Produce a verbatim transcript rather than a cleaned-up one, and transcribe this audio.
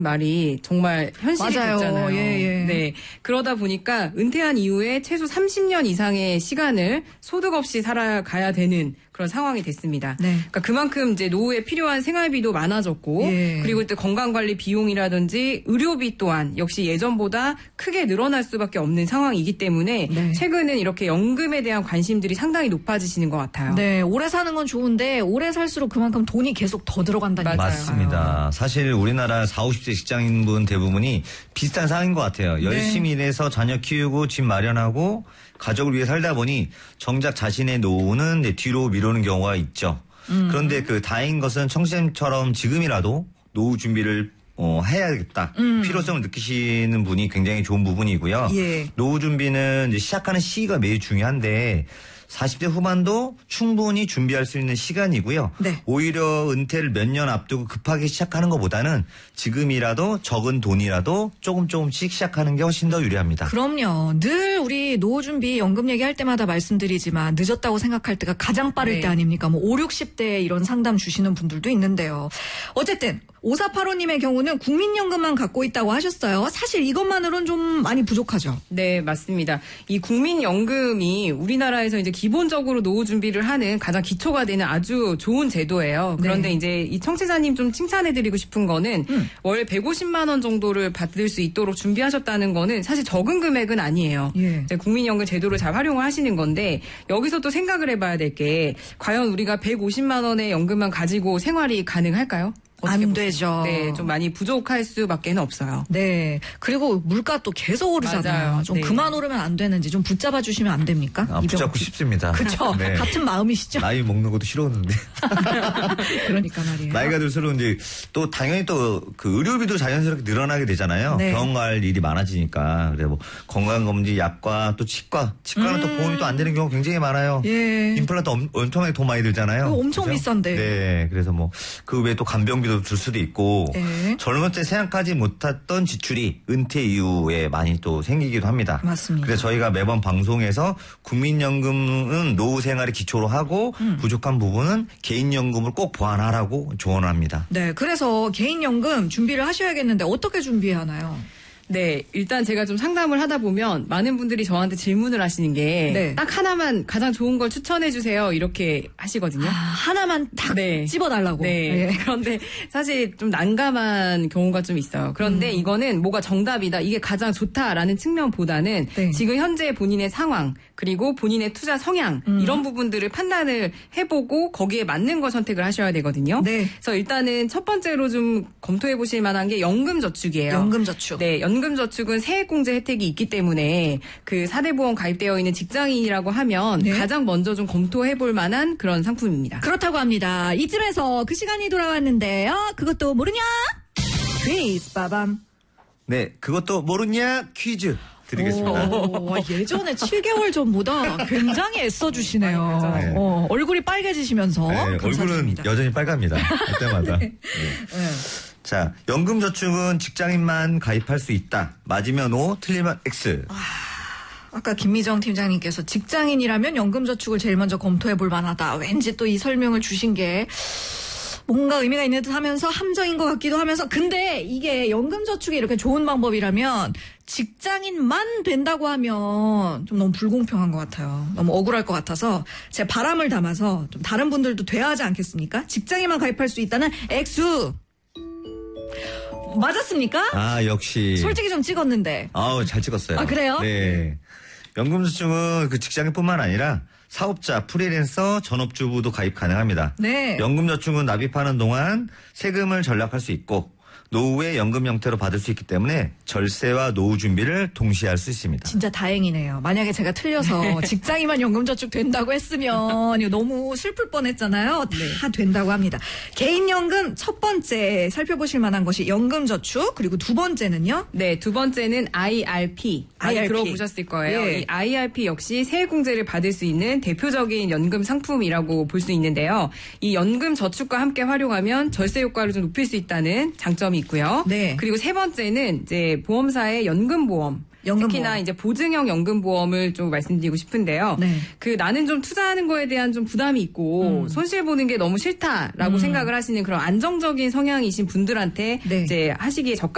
말이 정말 현실이 맞아요. 됐잖아요. 예, 예. 네. 그러다 보니까 은퇴한 이후에 최소 삼십 년 이상의 시간을 소득 없이 살아가야 되는 그런 상황이 됐습니다. 네. 그러니까 그만큼 이제 노후에 필요한 생활비도 많아졌고 예. 그리고 또 건강관리 비용이라든지 의료비 또한 역시 예전보다 크게 늘어날 수밖에 없는 상황이기 때문에 네. 최근은 이렇게 연금에 대한 관심들이 상당히 높아지시는 것 같아요. 네, 오래 사는 건 좋은데 오래 살수록 그만큼 돈이 계속 더 들어간다는 맞아요. 맞습니다. 사실 우리나라 사오십 대 직장인분 대부분이 비슷한 상황인 것 같아요. 네. 열심히 일해서 자녀 키우고 집 마련하고 가족을 위해 살다 보니 정작 자신의 노후는 이제 뒤로 미루는 경우가 있죠. 음. 그런데 그 다행인 것은 청취자님처럼 지금이라도 노후 준비를 어, 해야겠다. 음. 필요성을 느끼시는 분이 굉장히 좋은 부분이고요. 예. 노후 준비는 이제 시작하는 시기가 매우 중요한데 사십 대 후반도 충분히 준비할 수 있는 시간이고요. 네. 오히려 은퇴를 몇 년 앞두고 급하게 시작하는 것보다는 지금이라도 적은 돈이라도 조금 조금씩 시작하는 게 훨씬 더 유리합니다. 그럼요. 늘 우리 노후 준비 연금 얘기할 때마다 말씀드리지만 늦었다고 생각할 때가 가장 빠를 네. 때 아닙니까? 뭐 오, 육십 대에 이런 상담 주시는 분들도 있는데요. 어쨌든 오사팔오님의 경우는 국민연금만 갖고 있다고 하셨어요. 사실 이것만으로는 좀 많이 부족하죠. 네, 맞습니다. 이 국민연금이 우리나라에서 이제 기본적으로 노후 준비를 하는 가장 기초가 되는 아주 좋은 제도예요. 그런데 네. 이제 이 청취자님 좀 칭찬해드리고 싶은 거는 음. 월 백오십만 원 정도를 받을 수 있도록 준비하셨다는 거는 사실 적은 금액은 아니에요. 예. 이제 국민연금 제도를 잘 활용을 하시는 건데 여기서 또 생각을 해봐야 될 게 과연 우리가 백오십만 원의 연금만 가지고 생활이 가능할까요? 어떻게 안 보세요? 되죠. 네, 좀 많이 부족할 수밖에 없어요. 네. 그리고 물가 또 계속 오르잖아요. 맞아요. 좀 네. 그만 오르면 안 되는지 좀 붙잡아 주시면 안 됩니까? 아, 붙잡고 싶습니다. 그렇죠. 네. 같은 마음이시죠? 나이 먹는 것도 싫었는데. 그러니까 말이에요. 나이가 들수록 이제 또 당연히 또 그 의료비도 자연스럽게 늘어나게 되잖아요. 네. 병원 갈 일이 많아지니까. 그래 뭐 건강검진, 약과 또 치과. 치과는 음. 또 보험이 또 안 되는 경우 굉장히 많아요. 예. 임플란트 엄, 엄청나게 돈 많이 들잖아요. 그거 엄청 그죠? 비싼데. 네. 그래서 뭐 그 외에 또 간병비도 들 수도 있고 네. 젊을 때 생각하지 못했던 지출이 은퇴 이후에 많이 또 생기기도 합니다. 맞습니다. 그래서 저희가 매번 방송에서 국민연금은 노후 생활을 기초로 하고 음. 부족한 부분은 개인연금을 꼭 보완하라고 조언을 합니다. 네, 그래서 개인연금 준비를 하셔야겠는데 어떻게 준비하나요? 네, 일단 제가 좀 상담을 하다 보면 많은 분들이 저한테 질문을 하시는 게 딱 네. 하나만 가장 좋은 걸 추천해 주세요 이렇게 하시거든요. 아, 하나만 딱 네. 집어달라고. 네. 네. 그런데 사실 좀 난감한 경우가 좀 있어요. 그런데 음. 이거는 뭐가 정답이다, 이게 가장 좋다라는 측면보다는 네. 지금 현재 본인의 상황 그리고 본인의 투자 성향 음. 이런 부분들을 판단을 해보고 거기에 맞는 걸 선택을 하셔야 되거든요. 네. 그래서 일단은 첫 번째로 좀 검토해 보실 만한 게 연금저축이에요. 연금저축. 네, 연금저축은 세액공제 혜택이 있기 때문에 그 사 대 보험 가입되어 있는 직장인이라고 하면 네. 가장 먼저 좀 검토해 볼 만한 그런 상품입니다. 그렇다고 합니다. 이쯤에서 그 시간이 돌아왔는데요. 그것도 모르냐? 퀴즈 빠밤. 네, 그것도 모르냐 퀴즈 드리겠습니다. 오, 예전에 칠 개월 전보다 굉장히 애써주시네요. 많이 괜찮아요. 어, 얼굴이 빨개지시면서. 네, 얼굴은 감사드립니다. 여전히 빨갑니다. 할 때마다. 네. 네. 자, 연금저축은 직장인만 가입할 수 있다. 맞으면 O, 틀리면 X. 아까 김미정 팀장님께서 직장인이라면 연금저축을 제일 먼저 검토해 볼 만하다. 왠지 또 이 설명을 주신 게 뭔가 의미가 있는 듯 하면서 함정인 것 같기도 하면서 근데 이게 연금저축이 이렇게 좋은 방법이라면 직장인만 된다고 하면 좀 너무 불공평한 것 같아요. 너무 억울할 것 같아서 제 바람을 담아서 좀 다른 분들도 돼야 하지 않겠습니까? 직장인만 가입할 수 있다는 액수. 맞았습니까? 아, 역시. 솔직히 좀 찍었는데. 아우, 잘 찍었어요. 아, 그래요? 네. 연금저축은 그 직장인뿐만 아니라 사업자, 프리랜서, 전업주부도 가입 가능합니다. 네. 연금저축은 납입하는 동안 세금을 절약할 수 있고 노후에 연금 형태로 받을 수 있기 때문에 절세와 노후 준비를 동시에 할 수 있습니다. 진짜 다행이네요. 만약에 제가 틀려서 직장인만 연금저축 된다고 했으면 너무 슬플 뻔했잖아요. 다 된다고 합니다. 개인연금 첫 번째 살펴보실 만한 것이 연금저축 그리고 두 번째는요. 네, 두 번째는 아이알피. 많이 아이알피. 들어보셨을 거예요. 예. 이 아이알피 역시 세액공제를 받을 수 있는 대표적인 연금 상품이라고 볼 수 있는데요. 이 연금 저축과 함께 활용하면 절세 효과를 좀 높일 수 있다는 장점이 있고요. 네. 그리고 세 번째는 이제 보험사의 연금보험. 연금보험. 특히나 이제 보증형 연금보험을 좀 말씀드리고 싶은데요. 네. 그 나는 좀 투자하는 거에 대한 좀 부담이 있고 음. 손실 보는 게 너무 싫다라고 음. 생각을 하시는 그런 안정적인 성향이신 분들한테 네. 이제 하시기에 적합.